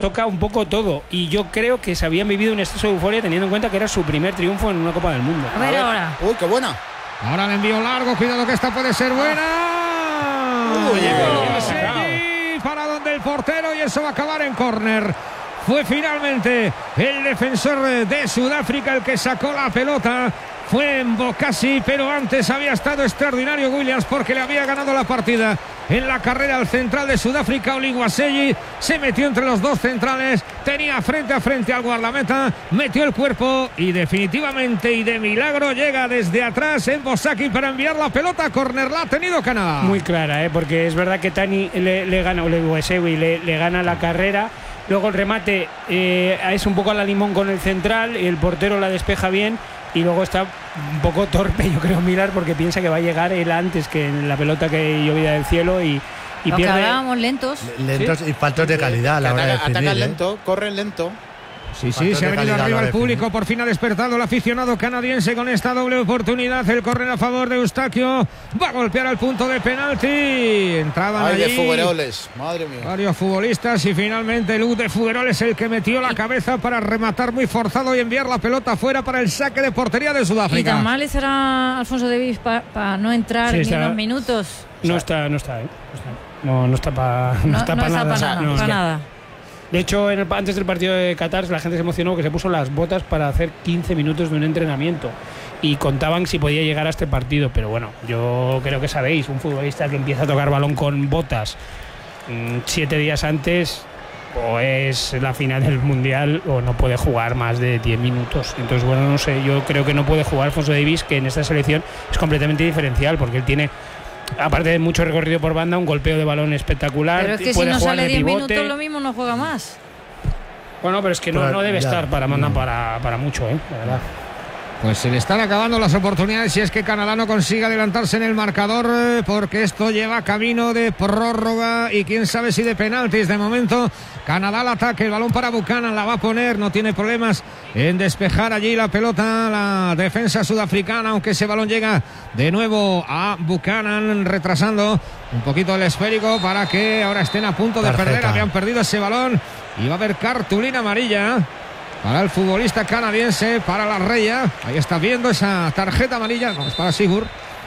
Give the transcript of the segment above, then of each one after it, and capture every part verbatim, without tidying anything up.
toca un poco todo. Y yo creo que se habían vivido un exceso de euforia teniendo en cuenta que era su primer triunfo en una Copa del Mundo. A ver ahora. Uy, qué buena. Ahora le envío largo, cuidado que esta puede ser buena. Uy, Uy, para donde el portero y eso va a acabar en córner. Fue finalmente el defensor de Sudáfrica el que sacó la pelota. Fue en Bokassi, pero antes había estado extraordinario Williams porque le había ganado la partida en la carrera al central de Sudáfrica, Oluwaseyi. Se metió entre los dos centrales, tenía frente a frente al guardameta, metió el cuerpo y definitivamente y de milagro llega desde atrás en Bosaki para enviar la pelota a córner. La ha tenido Canadá. Muy clara, ¿eh? Porque es verdad que Tani le, le gana, Oluwaseyi le, le gana la carrera. Luego el remate eh, es un poco a la limón con el central y el portero la despeja bien. Y luego está un poco torpe, yo creo, Millar, porque piensa que va a llegar él antes que en la pelota que llovía del cielo y, y Aunque pierde. hablábamos lentos. Lentos, ¿sí? Y faltos de calidad a la hora de Atacan definir, ¿eh? lento, corren lento. Sí, sí, se ha venido arriba el público, por fin ha despertado el aficionado canadiense con esta doble oportunidad, el córner a favor de Eustaquio, va a golpear al punto de penalti, entraban Ay, allí de Fugueroles, madre mía. varios futbolistas y finalmente Luz de Fugueroles el que metió la cabeza para rematar muy forzado y enviar la pelota fuera para el saque de portería de Y Sudáfrica. tan mal estará Alfonso Davies para pa no entrar Sí, ni está- unos minutos. No está, no está, ¿eh? No está, no, no está para no, No, está no para está nada. para nada, No, es pa' que- nada. De hecho, en el, antes del partido de Qatar, la gente se emocionó que se puso las botas para hacer quince minutos de un entrenamiento. Y contaban si podía llegar a este partido. Pero bueno, yo creo que sabéis, un futbolista que empieza a tocar balón con botas mmm, siete días antes, o es la final del Mundial, o no puede jugar más de diez minutos. Entonces, bueno, no sé, yo creo que no puede jugar Alfonso Davies, que en esta selección es completamente diferencial, porque él tiene, aparte de mucho recorrido por banda, un golpeo de balón espectacular. Pero es que si puede no jugar sale de diez pivote. minutos, lo mismo no juega más. Bueno, pero es que no, Pero, no debe ya, estar para, manda no. para, para mucho, ¿eh? La verdad. Pues se le están acabando las oportunidades si es que Canadá no consigue adelantarse en el marcador, eh, porque esto lleva camino de prórroga y quién sabe si de penaltis. De momento Canadá al ataque, el balón para Buchanan, la va a poner, no tiene problemas en despejar allí la pelota la defensa sudafricana, aunque ese balón llega de nuevo a Buchanan, retrasando un poquito el esférico para que ahora estén a punto de Tarjeta. perder. Habían perdido ese balón y va a haber cartulina amarilla para el futbolista canadiense, para la Reya. Ahí está viendo esa tarjeta amarilla. No, es para Sigur,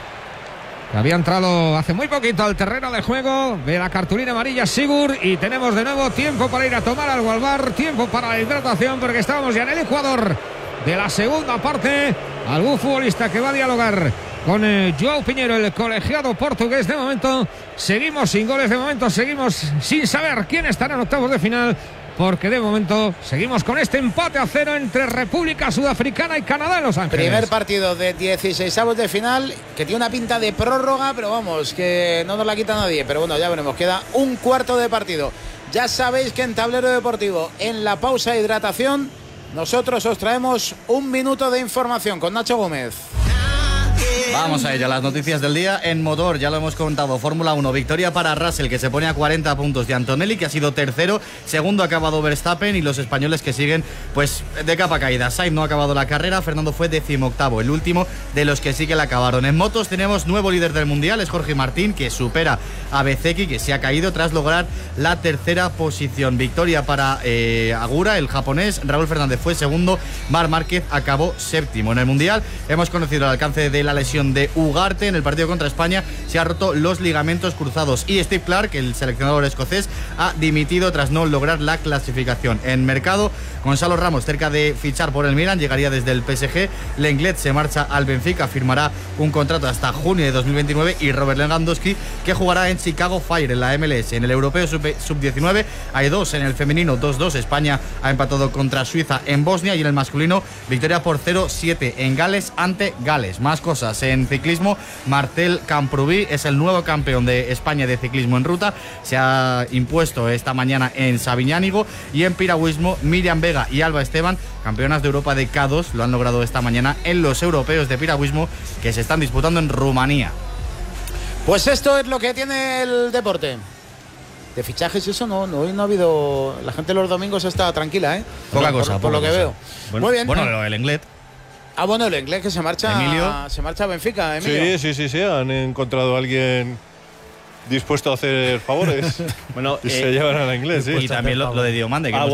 que había entrado hace muy poquito al terreno de juego. Ve la cartulina amarilla Sigur y tenemos de nuevo tiempo para ir a tomar algo al bar, tiempo para la hidratación, porque estábamos ya en el Ecuador de la segunda parte. Algún futbolista que va a dialogar con eh, Joao Piñero, el colegiado portugués. De momento seguimos sin goles, de momento seguimos sin saber quién estará en octavos de final, porque de momento seguimos con este empate a cero entre República Sudafricana y Canadá en Los Ángeles. Primer partido de dieciseisavos de final, que tiene una pinta de prórroga, pero vamos, que no nos la quita nadie. Pero bueno, ya veremos, queda un cuarto de partido. Ya sabéis que en Tablero Deportivo, en la pausa de hidratación, nosotros os traemos un minuto de información con Nacho Gómez. Vamos a ello, las noticias del día en motor, ya lo hemos comentado, Fórmula uno, victoria para Russell, que se pone a cuarenta puntos de Antonelli, que ha sido tercero, segundo ha acabado Verstappen y los españoles que siguen pues de capa caída. Sainz no ha acabado la carrera, Fernando fue decimoctavo, el último de los que sí que la acabaron. En motos tenemos nuevo líder del mundial, es Jorge Martín, que supera a Bezeki, que se ha caído tras lograr la tercera posición. Victoria para eh, Agura, el japonés, Raúl Fernández fue segundo, Marc Márquez acabó séptimo. En el mundial hemos conocido el alcance de la lesión de Ugarte. En el partido contra España se ha roto los ligamentos cruzados y Steve Clarke, el seleccionador escocés, ha dimitido tras no lograr la clasificación. En mercado, Gonzalo Ramos, cerca de fichar por el Milan, llegaría desde el P S G. Lenglet se marcha al Benfica, firmará un contrato hasta junio de dos mil veintinueve, y Robert Lewandowski, que jugará en Chicago Fire en la M L S. En el europeo sub diecinueve hay dos, en el femenino dos dos, España ha empatado contra Suiza en Bosnia, y en el masculino victoria por cero siete en Gales ante Gales. Más cosas en ciclismo, Marcel Camprubí es el nuevo campeón de España de ciclismo en ruta, se ha impuesto esta mañana en Sabiñánigo. Y en piragüismo, Miriam Vega y Alba Esteban, campeonas de Europa de K dos, lo han logrado esta mañana en los europeos de piragüismo que se están disputando en Rumanía. Pues esto es lo que tiene el deporte. De fichajes y eso no, no, hoy no ha habido. La gente los domingos está tranquila, ¿eh? Poca por, cosa, por, por poca lo que cosa. veo. Bueno, Muy bien. Bueno, el Englet. Ah, bueno, el inglés que se marcha. Emilio. Se marcha a Benfica, Emilio. Sí, sí, sí, sí. Han encontrado a alguien dispuesto a hacer favores. Bueno, y eh, se llevan al inglés, sí. y también lo, lo de Diomande, que Ah, hemos